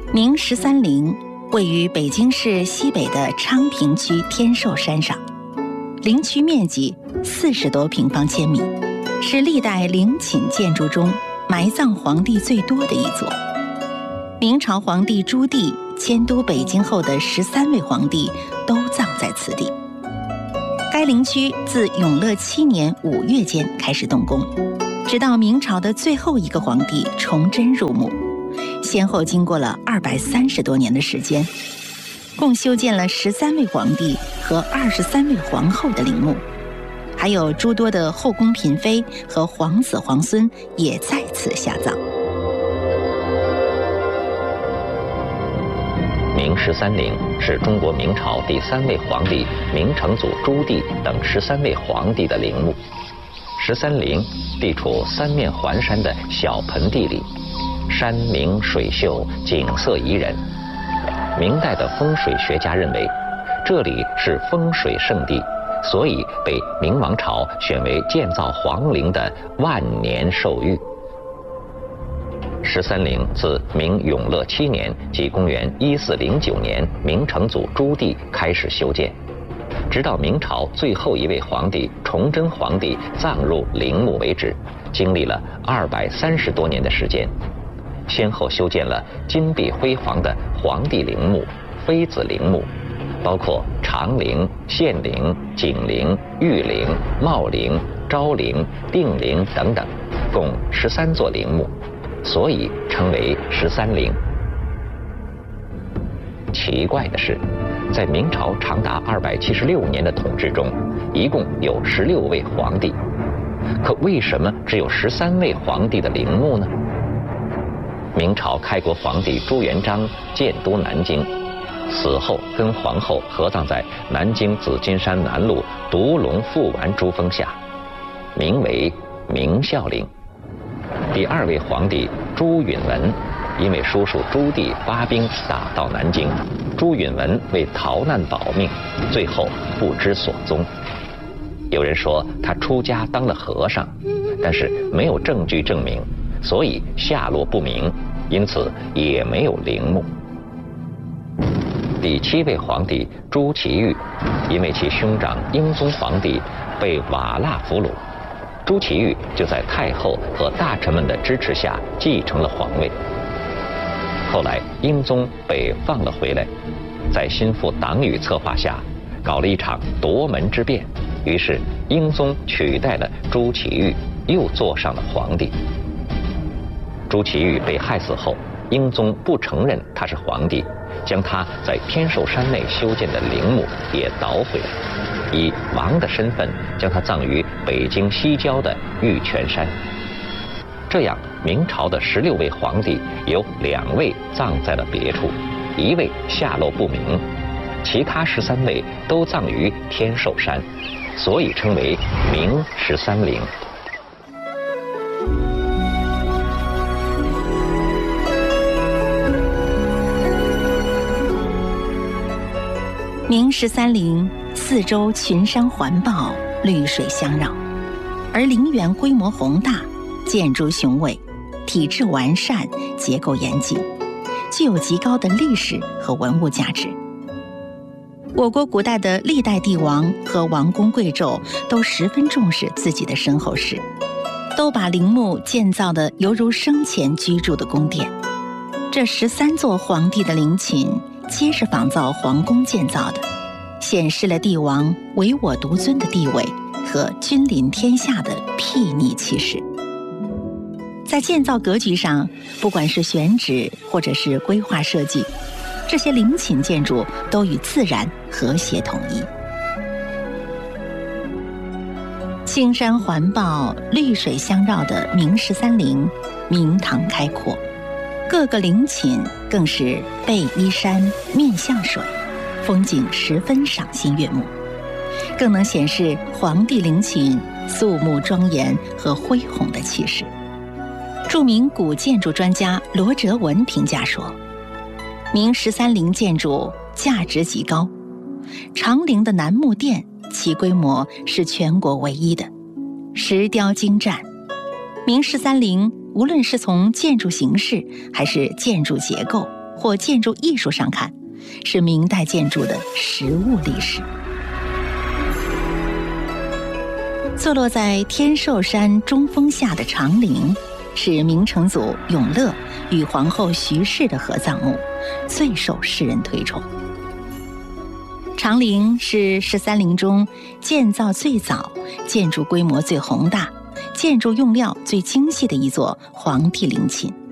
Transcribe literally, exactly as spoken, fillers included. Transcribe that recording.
明十三陵位于北京市西北的昌平区天寿山上，陵区面积四十多平方千米，是历代陵寝建筑中埋葬皇帝最多的一座。明朝皇帝朱棣迁都北京后的十三位皇帝都葬在此地。该陵区自永乐七年五月间开始动工，直到明朝的最后一个皇帝崇祯入墓，先后经过了二百三十多年的时间，共修建了十三位皇帝和二十三位皇后的陵墓，还有诸多的后宫嫔妃和皇子皇孙也在此下葬。 明十三陵是中国明朝第三位皇帝明成祖朱棣等十三位皇帝的陵墓。十三陵地处三面环山的小盆地里，山明水秀，景色宜人。明代的风水学家认为，这里是风水圣地，所以被明王朝选为建造皇陵的万年寿域。十三陵自明永乐七年即公元一四零九年明成祖朱棣开始修建，直到明朝最后一位皇帝崇祯皇帝葬入陵墓为止，经历了二百三十多年的时间，先后修建了金碧辉煌的皇帝陵墓、妃子陵墓，包括长陵、献陵、景陵、裕陵、茂陵、昭陵、定陵等等，共十三座陵墓，所以称为十三陵。奇怪的是，在明朝长达二百七十六年的统治中，一共有十六位皇帝，可为什么只有十三位皇帝的陵墓呢？明朝开国皇帝朱元璋建都南京，死后跟皇后合葬在南京紫金山南路独龙富丸珠峰下，名为明孝陵。第二位皇帝朱允文，因为叔叔朱棣发兵打到南京，朱允文为逃难保命，最后不知所踪。有人说他出家当了和尚，但是没有证据证明，所以下落不明，因此也没有陵墓。第七位皇帝朱祁钰，因为其兄长英宗皇帝被瓦剌俘虏，朱祁钰就在太后和大臣们的支持下继承了皇位。后来英宗被放了回来，在心腹党羽策划下，搞了一场夺门之变，于是英宗取代了朱祁钰，又坐上了皇帝。朱祁钰被害死后，英宗不承认他是皇帝，将他在天寿山内修建的陵墓也捣毁了，以王的身份将他葬于北京西郊的玉泉山。这样，明朝的十六位皇帝有两位葬在了别处，一位下落不明，其他十三位都葬于天寿山，所以称为明十三陵。 明十三陵四周群山环抱，绿水相绕，而陵园规模宏大，建筑雄伟，体制完善，结构严谨，具有极高的历史和文物价值。我国古代的历代帝王和王公贵胄都十分重视自己的身后事，都把陵墓建造得犹如生前居住的宫殿。这十三座皇帝的陵寝皆是仿造皇宫建造的，显示了帝王唯我独尊的地位和君临天下的睥睨气势。在建造格局上，不管是选址或者是规划设计，这些陵寝建筑都与自然和谐统一。青山环抱，绿水相绕的明十三陵，明堂开阔，各个陵寝更是背依山，面向水，风景十分赏心悦目，更能显示皇帝陵寝肃穆庄严和恢宏的气势。著名古建筑专家罗哲文评价说，明十三陵建筑价值极高，长陵的南木殿其规模是全国唯一的，石雕精湛。明十三陵无论是从建筑形式还是建筑结构， 或建筑艺术上看，是明代建筑的实物历史。坐落在天寿山中峰下的长陵，是明成祖永乐与皇后徐氏的合葬墓，最受世人推崇。长陵是十三陵中建造最早、建筑规模最宏大、建筑用料最精细的一座皇帝陵寝。